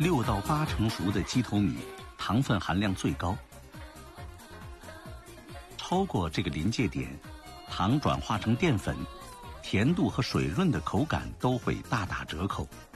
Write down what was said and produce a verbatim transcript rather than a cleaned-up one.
六到八成熟的鸡头米糖分含量最高，超过这个临界点，糖转化成淀粉，甜度和水润的口感都会大打折扣。